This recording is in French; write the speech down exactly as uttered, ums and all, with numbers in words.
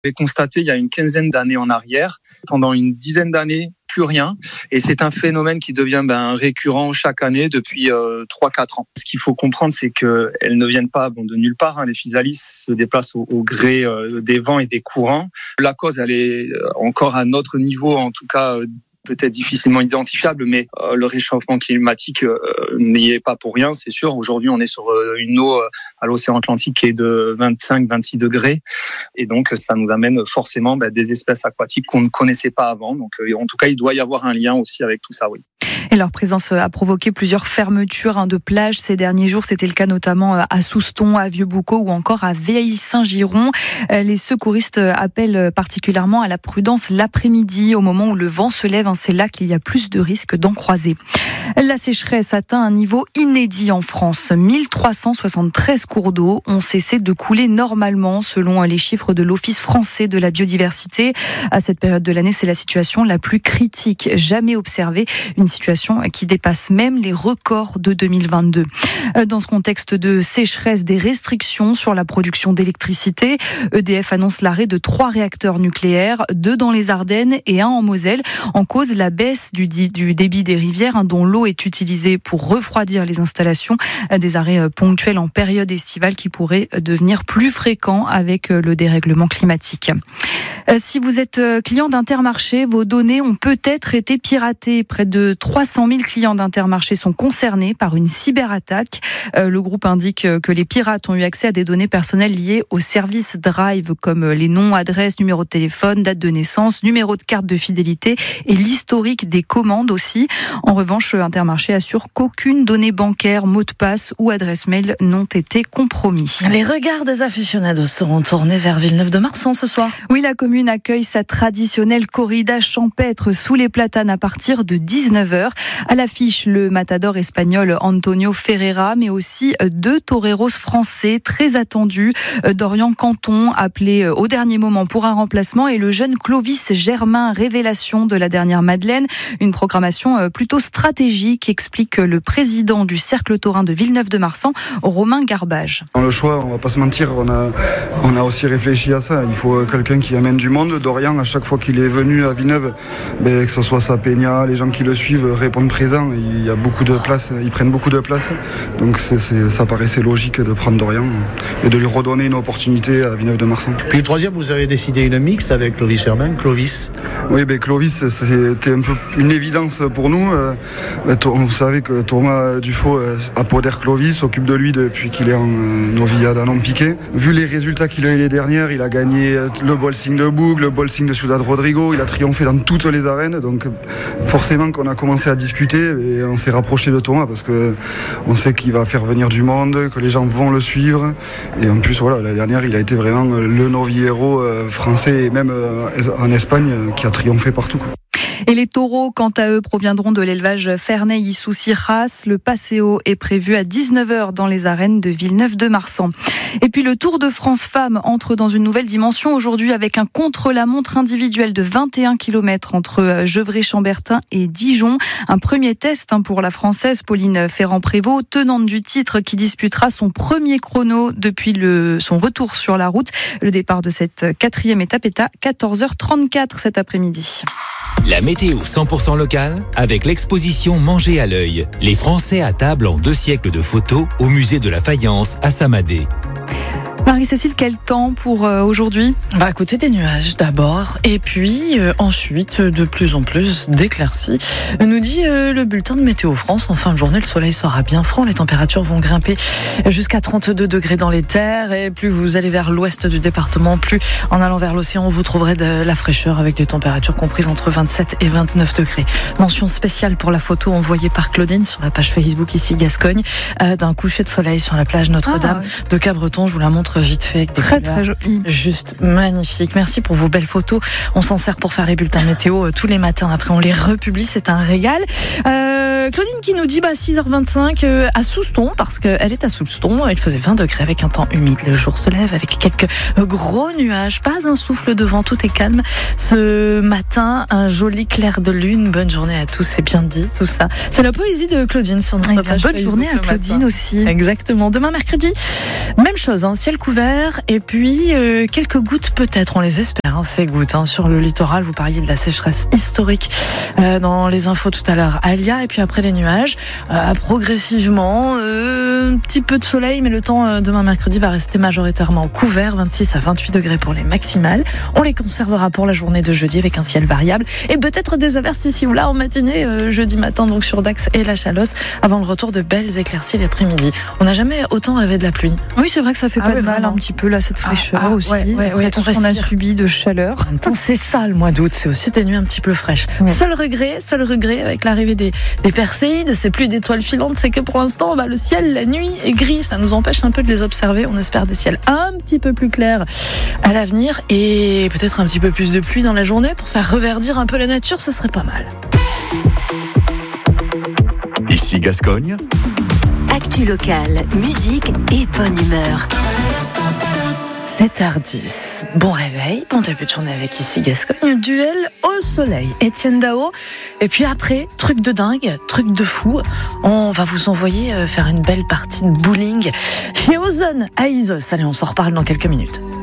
J'ai constaté il y a une quinzaine d'années en arrière, pendant une dizaine d'années, plus rien. Et c'est un phénomène qui devient ben, récurrent chaque année depuis euh, trois à quatre ans. Ce qu'il faut comprendre, c'est qu'elles ne viennent pas bon, de nulle part. Hein. Les physalis se déplacent au, au gré euh, des vents et des courants. La cause, elle est encore à notre niveau, en tout cas euh, peut-être difficilement identifiable, mais euh, le réchauffement climatique euh, n'y est pas pour rien, c'est sûr. Aujourd'hui, on est sur euh, une eau euh, à l'océan Atlantique qui est de vingt-cinq à vingt-six degrés. Et donc, ça nous amène forcément bah, des espèces aquatiques qu'on ne connaissait pas avant. Donc, euh, en tout cas, il doit y avoir un lien aussi avec tout ça, oui. Et leur présence a provoqué plusieurs fermetures de plages ces derniers jours. C'était le cas notamment à Souston, à Vieux-Boucau ou encore à Vieille-Saint-Giron. Les secouristes appellent particulièrement à la prudence l'après-midi, au moment où le vent se lève. C'est là qu'il y a plus de risques d'en croiser. La sécheresse atteint un niveau inédit en France. mille trois cent soixante-treize cours d'eau ont cessé de couler normalement, selon les chiffres de l'Office français de la biodiversité. À cette période de l'année, c'est la situation la plus critique jamais observée. Une situation qui dépasse même les records de deux mille vingt-deux. Dans ce contexte de sécheresse, des restrictions sur la production d'électricité. E D F annonce l'arrêt de trois réacteurs nucléaires, deux dans les Ardennes et un en Moselle. En cause, la baisse du, du débit des rivières, dont l'eau est utilisée pour refroidir les installations. Des arrêts ponctuels en période estivale qui pourraient devenir plus fréquents avec le dérèglement climatique. Si vous êtes client d'Intermarché, vos données ont peut-être été piratées. Près de trois cent mille clients d'Intermarché sont concernés par une cyberattaque. Le groupe indique que les pirates ont eu accès à des données personnelles liées au service Drive, comme les noms, adresses, numéros de téléphone, date de naissance, numéro de carte de fidélité et l'historique des commandes aussi. En revanche, Intermarché assure qu'aucune donnée bancaire, mot de passe ou adresse mail n'ont été compromis. Les regards des aficionados seront tournés vers Villeneuve-de-Marsan ce soir. Oui, la commune accueille sa traditionnelle corrida champêtre sous les platanes à partir de dix-neuf heures. À l'affiche, le matador espagnol Antonio Ferreira, mais aussi deux toreros français très attendus. Dorian Canton, appelé au dernier moment pour un remplacement, et le jeune Clovis Germain, révélation de la dernière Madeleine. Une programmation plutôt stratégique, explique le président du Cercle Taurin de Villeneuve-de-Marsan, Romain Garbage. Dans le choix, on va pas se mentir, on a, on a aussi réfléchi à ça. Il faut quelqu'un qui amène du monde. Dorian, à chaque fois qu'il est venu à Villeneuve, ben, que ce soit sa peña, les gens qui le suivent répondent présents. Il y a beaucoup de place, ils prennent beaucoup de place. Donc c'est, c'est, ça paraissait logique de prendre Dorian et de lui redonner une opportunité à Villeneuve-de-Marsan. Puis le troisième, vous avez décidé une mixte avec Clovis Germain, Clovis. Oui, ben Clovis, c'était un peu une évidence pour nous. Vous savez que Thomas Dufaux apodère Clovis, s'occupe de lui depuis qu'il est en novillade à non-piqué. Vu les résultats qu'il a eu les dernières, il a gagné le Bolsing de Boug, le Bolsing de Ciudad Rodrigo, il a triomphé dans toutes les arènes. Donc forcément qu'on a commencé à discuter et on s'est rapproché de Thomas parce que on sait qu'il va faire venir du monde, que les gens vont le suivre. Et en plus, voilà, la dernière, il a été vraiment le novillero français et même en Espagne qui a triomphé partout, quoi. Et les taureaux, quant à eux, proviendront de l'élevage Ferney-Issoussi-Ras. Le Passéo est prévu à dix-neuf heures dans les arènes de Villeneuve-de-Marsan. Et puis le Tour de France Femmes entre dans une nouvelle dimension aujourd'hui avec un contre-la-montre individuel de vingt et un kilomètres entre Gevrey-Chambertin et Dijon. Un premier test pour la Française Pauline Ferrand-Prévot, tenante du titre, qui disputera son premier chrono depuis le, son retour sur la route. Le départ de cette quatrième étape est à quatorze heures trente-quatre cet après-midi. La météo cent pour cent locale avec l'exposition Manger à l'œil. Les Français à table en deux siècles de photos au musée de la Faïence à Samadé. Marie-Cécile, quel temps pour euh, aujourd'hui ? Bah écoutez, des nuages d'abord et puis euh, ensuite de plus en plus d'éclaircies. Nous dit euh, le bulletin de Météo France. En fin de journée, le soleil sera bien franc. Les températures vont grimper jusqu'à trente-deux degrés dans les terres et plus vous allez vers l'ouest du département, plus en allant vers l'océan, vous trouverez de la fraîcheur avec des températures comprises entre vingt-sept et vingt-neuf degrés. Mention spéciale pour la photo envoyée par Claudine sur la page Facebook ici Gascogne euh, d'un coucher de soleil sur la plage Notre-Dame ah, ouais. de Cabreton. Je vous la montre vite fait avec des très très joli, juste magnifique. Merci pour vos belles photos. On s'en sert pour faire les bulletins météo tous les matins. Après, on les republie. C'est un régal. Euh, Euh, Claudine qui nous dit bah, six heures vingt-cinq euh, à Souston, parce qu'elle est à Souston. Il faisait vingt degrés avec un temps humide. Le jour se lève avec quelques gros nuages. Pas un souffle de vent, tout est calme. Ce matin, un joli clair de lune. Bonne journée à tous, c'est bien dit tout ça. C'est la poésie de Claudine sur notre eh bien, page bonne Facebook journée à Claudine matin. aussi. Exactement. Demain mercredi, même chose, hein, ciel couvert et puis euh, quelques gouttes peut-être, on les espère, hein, ces gouttes hein, sur le littoral. Vous parliez de la sécheresse historique euh, dans les infos tout à l'heure. Alia, et puis après les nuages, euh, progressivement, euh, un petit peu de soleil, mais le temps euh, demain mercredi va rester majoritairement couvert, vingt-six à vingt-huit degrés pour les maximales. On les conservera pour la journée de jeudi avec un ciel variable et peut-être des averses ici ou là en matinée, euh, jeudi matin donc sur Dax et la Chalosse, avant le retour de belles éclaircies l'après-midi. On n'a jamais autant rêvé de la pluie. Oui, c'est vrai que ça fait Ah pas ouais, de mal vraiment. un petit peu là cette fraîcheur Ah, ah, aussi. ouais, ouais, Après ouais, tout on ce qu'on a respire. subi de chaleur. En même temps, c'est ça le mois d'août, c'est aussi des nuits un petit peu fraîches. Ouais. Seul regret, seul regret avec l'arrivée des, des Perséides, ces pluies d'étoiles filantes, c'est que pour l'instant, bah, le ciel, la nuit est gris, ça nous empêche un peu de les observer. On espère des ciels un petit peu plus clairs à l'avenir et peut-être un petit peu plus de pluie dans la journée pour faire reverdir un peu la nature, ce serait pas mal. Ici Gascogne. Actu locale, musique et bonne humeur. sept heures dix. Bon réveil, bon début de journée avec Ici Gascogne. Duel au soleil. Étienne Dao. Et puis après, truc de dingue, truc de fou. On va vous envoyer faire une belle partie de bowling chez Ozone à Isos. Allez, on s'en reparle dans quelques minutes.